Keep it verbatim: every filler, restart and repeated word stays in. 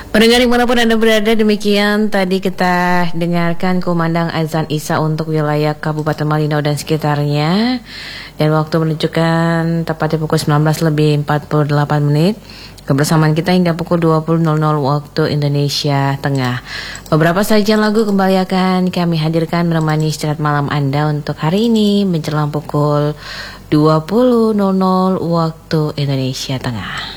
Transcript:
Pendengar dimanapun Anda berada, demikian tadi kita dengarkan kumandang azan Isya untuk wilayah Kabupaten Malino dan sekitarnya. Dan waktu menunjukkan tepatnya pukul sembilan belas lebih empat puluh delapan menit. Kebersamaan kita hingga pukul dua puluh waktu Indonesia Tengah. Beberapa sajian lagu kembali akan kami hadirkan menemani istirahat malam Anda untuk hari ini menjelang pukul dua puluh waktu Indonesia Tengah.